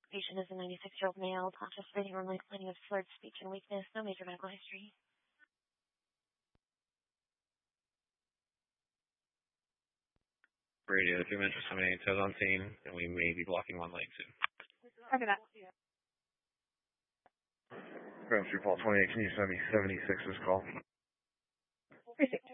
Patient is a 96-year-old male, participating in complaining of slurred speech and weakness, no major medical history. Radio 2 Metro 78 says on scene, and we may be blocking one lane soon. Copy that. Ground Street Paul 28, can you send me 76's call? Precinct